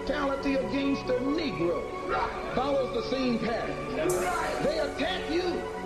brutality against the Negro follows the same pattern. They attack you